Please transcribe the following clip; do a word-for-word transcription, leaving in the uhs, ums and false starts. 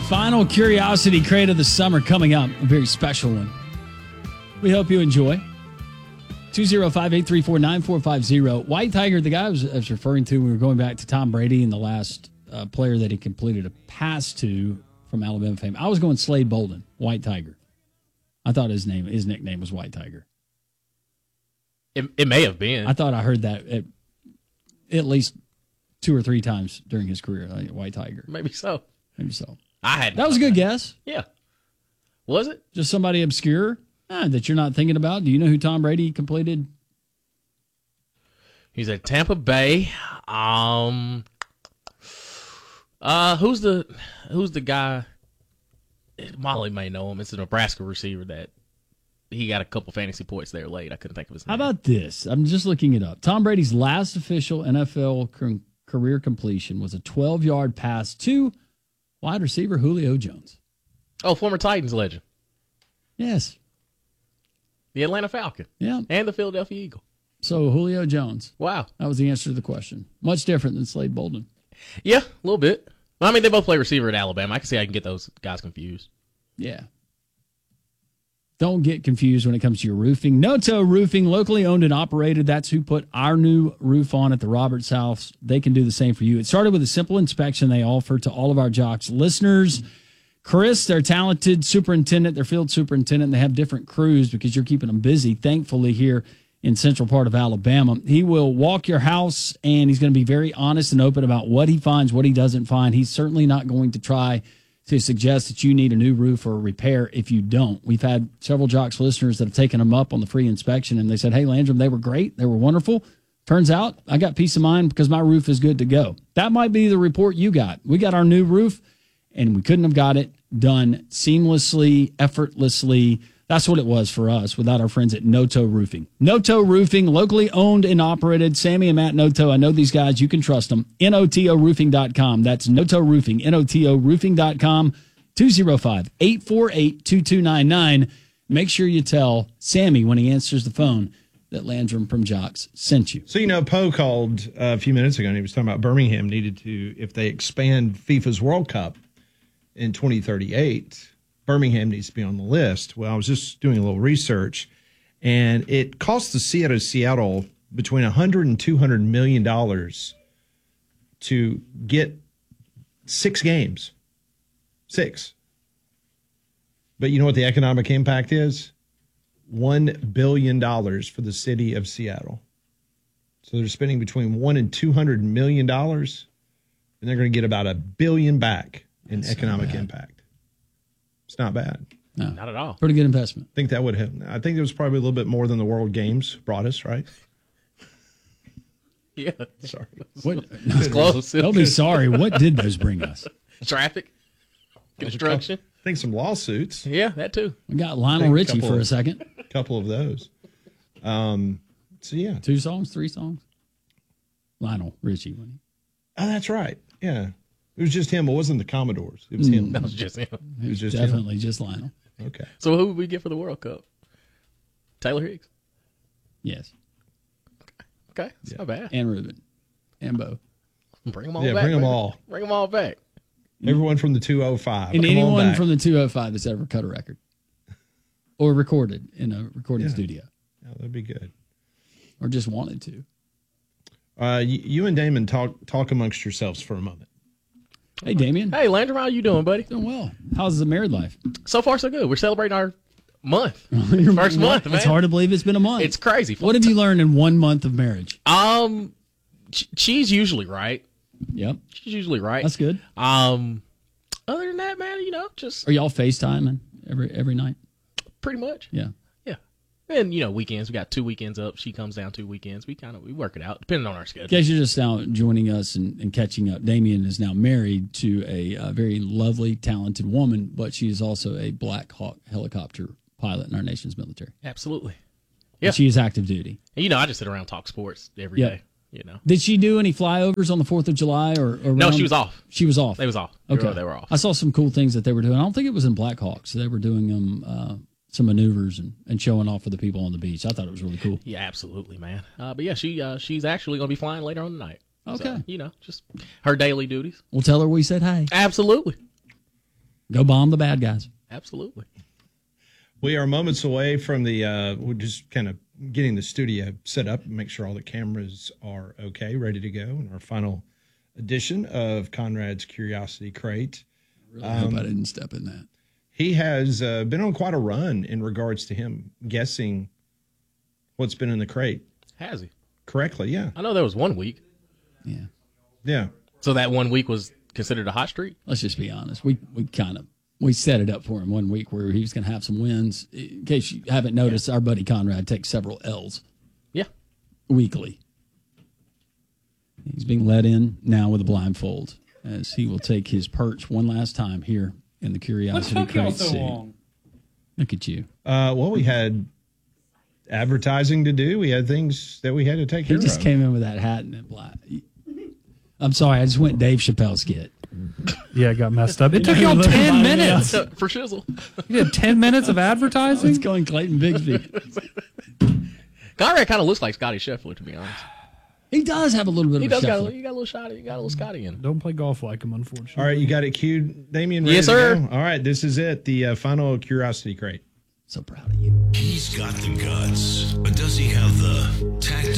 Final Curiosity Crate of the Summer coming up. A very special one. We hope you enjoy. two oh five, eight three four, nine four five zero. White Tiger, the guy I was, I was referring to, we were going back to Tom Brady and the last uh, player that he completed a pass to from Alabama fame. I was going Slade Bolden, White Tiger. I thought his name, his nickname was White Tiger. It, it may have been. I thought I heard that at, at least two or three times during his career, like White Tiger. Maybe so. Maybe so. I had That was a good guess. Yeah. Was it? Just somebody obscure ah, that you're not thinking about. Do you know who Tom Brady completed? He's at Tampa Bay. Um, uh, who's the who's the guy? Molly may know him. It's a Nebraska receiver that he got a couple fantasy points there late. I couldn't think of his name. How about this? I'm just looking it up. Tom Brady's last official N F L c- career completion was a twelve-yard pass to wide receiver Julio Jones. Oh, former Titans legend. Yes. The Atlanta Falcon. Yeah. And the Philadelphia Eagle. So Julio Jones. Wow. That was the answer to the question. Much different than Slade Bolden. Yeah, a little bit. I mean, they both play receiver at Alabama. I can see I can get those guys confused. Yeah. Don't get confused when it comes to your roofing. Noto Roofing, locally owned and operated. That's who put our new roof on at the Roberts House. They can do the same for you. It started with a simple inspection they offer to all of our Jocks listeners. Chris, their talented superintendent, their field superintendent, they have different crews because you're keeping them busy, thankfully, here in central part of Alabama. He will walk your house, and he's going to be very honest and open about what he finds, what he doesn't find. He's certainly not going to try to suggest that you need a new roof or a repair if you don't. We've had several Jocks listeners that have taken them up on the free inspection, and they said, hey, Landrum, they were great. They were wonderful. Turns out I got peace of mind because my roof is good to go. That might be the report you got. We got our new roof, and we couldn't have got it done seamlessly, effortlessly. That's what it was for us without our friends at Noto Roofing. Noto Roofing, locally owned and operated. Sammy and Matt Noto, I know these guys. You can trust them. N O T O roofing dot com. That's Noto Roofing, N O T O roofing dot com, two oh five, eight four eight, two two nine nine. Make sure you tell Sammy when he answers the phone that Landrum from Jocks sent you. So, you know, Poe called uh, a few minutes ago, and he was talking about Birmingham needed to, if they expand FIFA's World Cup in twenty thirty-eight, Birmingham needs to be on the list. Well, I was just doing a little research, and it costs the city of Seattle between one hundred and two hundred million dollars to get six games. Six. But you know what the economic impact is? one billion dollars for the city of Seattle. So they're spending between one and two hundred million dollars, and they're going to get about a billion back in That's economic impact. It's not bad. No, not at all. Pretty good investment. I think that would have. I think it was probably a little bit more than the World Games brought us, right? Yeah. Sorry. What, it's close. Don't be sorry. What did those bring us? Traffic, construction. I think some lawsuits. Yeah, that too. We got Lionel Richie a for of, a second. A couple of those. Um. So yeah, two songs, three songs. Lionel Richie. Oh, that's right. Yeah, it was just him. It wasn't the Commodores. It was him. Mm, that was just him. It was just definitely him. Just Lionel. Okay. So who would we get for the World Cup? Taylor Hicks. Yes. Okay, okay. That's yeah. not bad. And Ruben, and Bo. Bring them all yeah, back. Bring them bring, all. Bring them all back. Everyone from the two oh five. And Come anyone from the two oh five that's ever cut a record or recorded in a recording yeah. studio. Yeah, that'd be good. Or just wanted to. Uh, you, you and Damon talk talk amongst yourselves for a moment. Hey, Damien. Hey, Landrum, how you doing, buddy? Doing well. How's the married life? So far, so good. We're celebrating our month. First month, man. It's hard to believe it's been a month. It's crazy. What have you learned in one month of marriage? Um, she's usually right. Yep. She's usually right. That's good. Um, other than that, man, you know, just. Are y'all FaceTiming every every night? Pretty much. Yeah. Yeah. And, you know, weekends. We got two weekends up. She comes down two weekends. We kind of we work it out, depending on our schedule. In case you're just now joining us and, and catching up, Damien is now married to a, a very lovely, talented woman, but she is also a Black Hawk helicopter pilot in our nation's military. Absolutely. Yeah. And she is active duty. And, you know, I just sit around and talk sports every yep. day. You know. Did she do any flyovers on the fourth of July or around? No, she was off. She was off. They was off. Okay, they were, they were off. I saw some cool things that they were doing. I don't think it was in Black Hawk, so they were doing um, uh, some maneuvers and, and showing off for the people on the beach. I thought it was really cool. Yeah, absolutely, man. Uh, but yeah, she uh, she's actually going to be flying later on tonight. Okay, so, you know, just her daily duties. We'll tell her we said hi. Absolutely. Go bomb the bad guys. Absolutely. We are moments away from the, uh, we're just kind of getting the studio set up and make sure all the cameras are okay, ready to go. And our final edition of Conrad's Curiosity Crate. I really hope I didn't step in that. He has uh, been on quite a run in regards to him guessing what's been in the crate. Has he? Correctly, yeah. I know there was one week. Yeah. Yeah. So that one week was considered a hot streak? Let's just be honest. We we kind of we set it up for him one week where he was going to have some wins. In case you haven't noticed, yeah. Our buddy Conrad takes several L's. Yeah. Weekly. He's being let in now with a blindfold as he will take his perch one last time here in the Curiosity What took y'all Crate so seat. long? Look at you. Uh, well, we had advertising to do. We had things that we had to take He care just of. came in with that hat and that black. I'm sorry, I just went Dave Chappelle skit. Yeah, it got messed up. It took You know, y'all look ten at my minutes. For shizzle. You did ten minutes of It's advertising? going Clayton Bigsby. Conrad kind of looks like Scotty Scheffler, to be honest. He does have a little bit He of a does got a, shuffle. little- you got a little shot. You got a little Scotty in. Don't play golf like him, unfortunately. All right, you got it queued, Damien? Ready Yes, to sir. go? All right, this is it. The uh, final Curiosity Crate. So proud of you. He's got the guts, but does he have the tact